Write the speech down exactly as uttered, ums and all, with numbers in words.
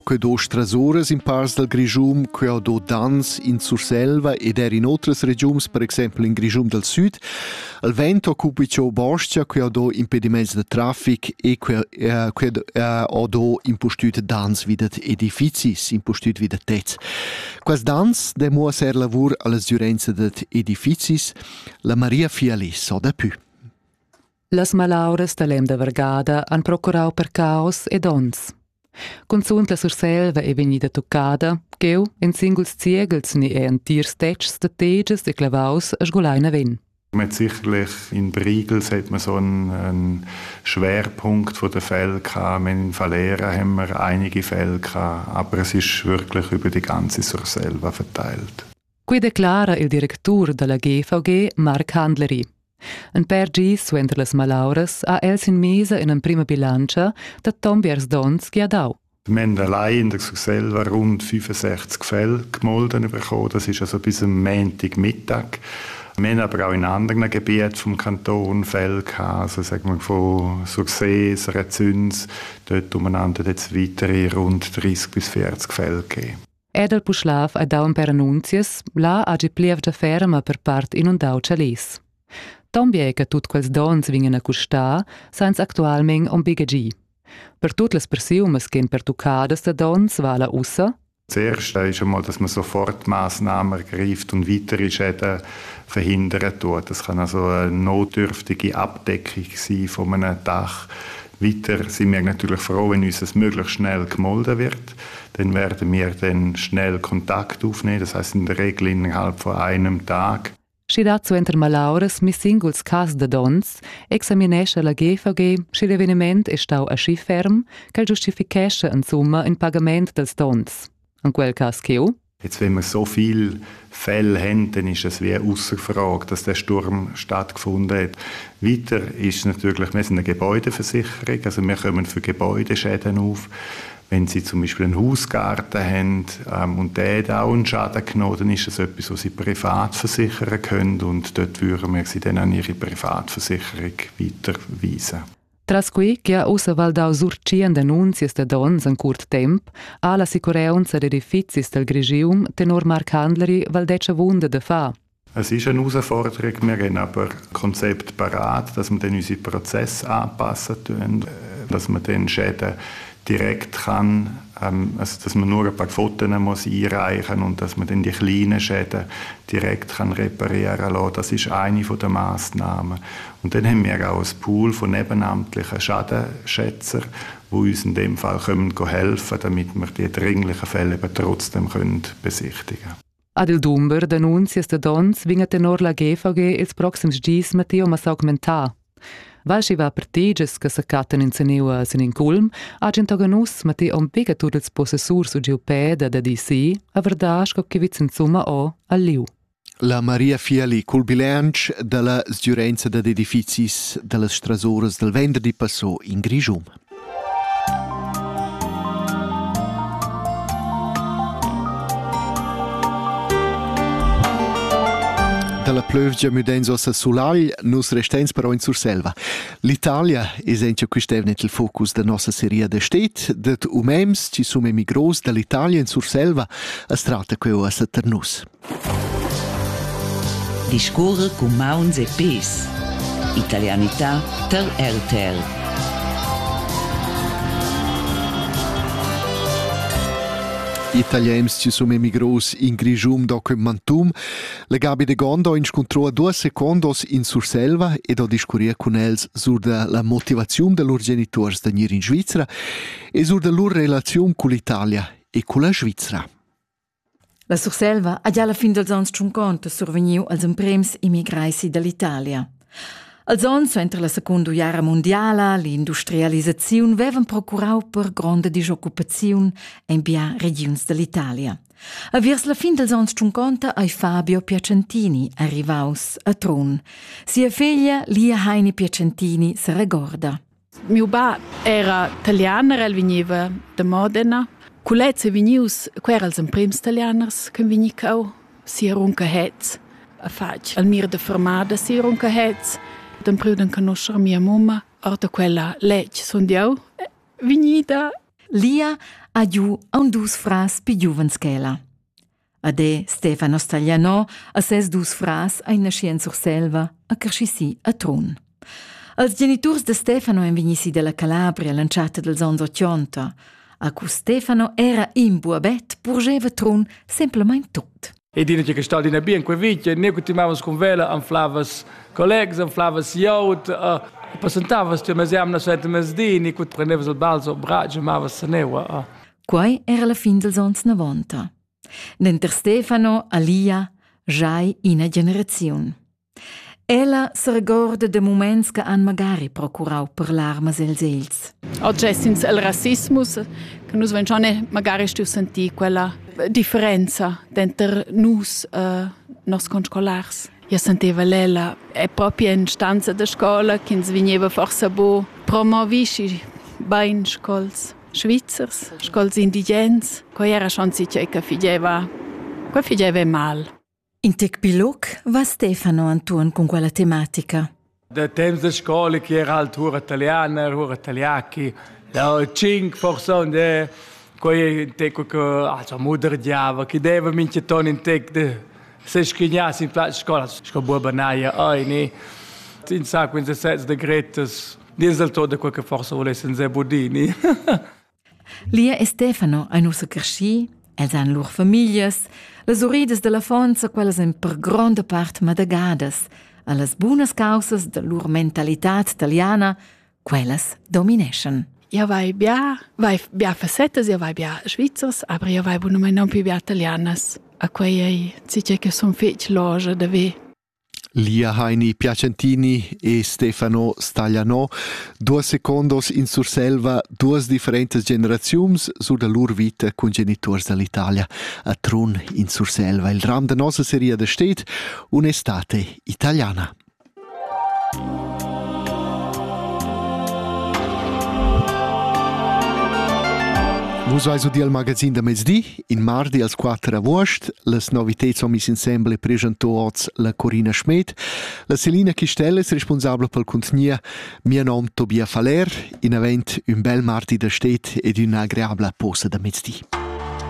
Que do strasures in parts del Grischum, que ho do dans in Surselva ed er in otras regions, per exempel in Grischum del Sud. Il vento occupa ciò boscia, que ho do impediments de traffic e que, uh, que uh, ho do impostut dans videt edificis, impostut videt tets. Quas dans demo ser lavur alla giurenza det edificis, la Maria Fiali so da più. Las malauras talem da Vergada han procurau per caos ed ons. Consunt la Surselva è vegnida toccada, cheu en singuls ziegels ni e tiers tetschs de teges e clavaus a sgolaina ven. Mit sicherlich in Briegels hat man so einen, einen Schwerpunkt von der Fälle gehabt. In Valera haben wir einige Fälle gehabt, aber es ist wirklich über die ganze Surselva verteilt. Qui declara il direttur della G V G, Marc Handleri. Un per gis suenter las malauras ha els in mesa in un prima bilancia da tombiers dons che ha dau. Wir haben allein in der Surselva rund fünfundsechzig Fälle gemolden bekommen. Das ist also bis am Montagmittag. Wir haben aber auch in anderen Gebieten vom Kanton Fälle gehabt, also sagen wir von Sursees, Rezüns, dort umeinander jetzt weitere rund dreissig bis vierzig Fälle gegeben. Edel Puschlav ha dau un per annunzias, la ha gi plievgia ferma per part inundau Cialis. Tombie che tut quels dons vingen a custà, sains actualment on bigagi. Per tut las persiumes che in pertucadas de dons vala ussa. Zuerst ist einmal, dass man sofort Massnahmen ergreift und weitere Schäden verhindern tut. Das kann also eine notdürftige Abdeckung sein von einem Dach. Weiter sind wir natürlich froh, wenn uns das möglichst schnell gemolden wird. Dann werden wir dann schnell Kontakt aufnehmen, das heisst in der Regel innerhalb von einem Tag. Scidat suenter malauras mis singuls cas de dons, examinesce la G V G sci l'eveniment è stau a sci ferm, cal giustificesce in summa in pagament dels dons. In quel cas cheu? Jetzt, wenn wir so viele Fälle haben, dann ist es wie ausser Frage, dass der Sturm stattgefunden hat. Weiter ist natürlich, wir sind eine Gebäudeversicherung, also wir kommen für Gebäudeschäden auf. Wenn Sie zum Beispiel einen Hausgarten haben ähm, und der hat auch einen Schaden genommen, dann ist das etwas, was Sie privat versichern können und dort würden wir Sie dann an Ihre Privatversicherung weiterweisen. Tras qui, che ha usa valdau surcien denunzias de dons in curt temp, ha la sicurezza de edificis del Grischum tenor Marc Handleri valdeccia wunde de fa. Es ist eine Herausforderung, wir haben aber ein Konzept parat, dass wir dann unsere Prozesse anpassen können, dass man dann Schäden direkt kann, ähm, also dass man nur ein paar Fotos muss einreichen und dass man dann die kleinen Schäden direkt kann reparieren lassen. Das ist eine der Massnahmen. Und dann haben wir auch ein Pool von nebenamtlichen Schadenschätzern, die uns in dem Fall können helfen können, damit wir die dringlichen Fälle eben trotzdem können besichtigen können. Ad il Dumber denuncias de dons vinga tenor la G V G ils proxims gis Matteo mas augmentar. Val si va per tiges che s'accatten in Zeneu sin in culm, agent oganus Matteo on piga tut ils possessurs u geopeda da D C, a verdasch che viz in summa o al liu. La Maria Fiali, col bilancio della sgiurenza degli edificis delle strasures del venerdì passò in Grischum. Dalla plövgia mudenza a Sulagl, nus restens però in Surselva. L'Italia esempio quest'evnet il focus della nostra serie de stet, det umems ci sono emigros dall'Italia in Surselva a strata queo a Saturnus. Discorre con Mauns e Pes. Italianità ter R T L. Italiens ci sono emigros in Grischum doc in Mantum. La Gabi de Gondo incontrò a due secondos in Surselva ed ho discuria con els sur la motivazione de lor genitors de venir in Svizzera e sur de lor relazione con l'Italia e con la Svizzera. La Surselva ha già alla fin dels ans cinquanta survegniu als emprems immigraisi dall'Italia. Als ons, entre la seconda guerra mondiala, l'industrializzazione vevan procurau per grande disoccupazione in bia regions dell'Italia. A vers la fin dels ans cinquanta ai Fabio Piacentini arrivaus a Tron. Sia figlia Lia Heini Piacentini se ricorda. Mio ba era italianer, el veniva da Modena. Culezze venius, quer als emprems italianers, che venicau, sia runca hetz. A fac al mir de formada sia runca hetz. Dan pruden conoscere mia mamma, orta quella legge sondiau, venida Lia ha giù un dus fras pi giuvens ch'ella. Ade Stefano Staglianò a ses dus fras a in nascien sur selva a crescissi a Trun. Els geniturs de Stefano en vignissi della Calabria lanciata dels ons ottanta, a cu Stefano era in buabet purgeva Trun semplament tot. E dina che sta dina bien quei vicchia, ne continuavas con vela, anflavas collegs, anflavas jaut, uh, presentavas te mes jamna sette mes dini, quut prendevas il balzo braccio, mavas sanewa. Uh. Quai era la fin dels ons novanta. Denter Stefano, Alia, giai ina generaziun. Ella se ricorda de moments che han magari procurau per l'armas els els. Oggi è senza il razzismo, che noi vengiamo magari stu senti quella differenza dentro nus uh, nos conscolars. Io sentiva lela, è proprio in stanza da scuola che ens veniva forse bo promovisci bain scols svizzers, scols indigens, che era schon sicher che figeva, che figeva mal. In Tecpiloc va Stefano Antuan con quella tematica. Da temps da scuola che era altura italiana, altura italiacchi, da cinque persone, che te che ah, moderdiava, che deve mince ton in tec de se schignassi in plaza scuola, scobo banaia, ai ne. In sa quinze sets de gretas, diesel todo quel che forse volesse se budini. Lia e Stefano hanno se cresci, els han lur famiglias, las urides de la fonza quelles en per grande part madagadas, a las buonas causas de lur mentalitat italiana, quelles domineschen. Ja vai bia, vai bia facetas, ja vai bia svizzers, aber ja vai buono mai non più bia italianas. A quei ei, zice che son fetch loja da ve. Lia Heini Piacentini e Stefano Staglianò, due secondos in Surselva, due differenti generazioni su da loro vita con genitori dall'Italia a Trun in Surselva. Il dram da nostra serie da stet, un'estate italiana. Vos vais udi al magazin da mezzdi, in mardi als quattro agost, las novitets omis ensemble presentò oz la Corina Schmidt, la Selina Chistelles, responsabile pel contenia, mio nom Tobia Faler, in avent un bel mardi da stet ed una agreabla posa da mezzdi.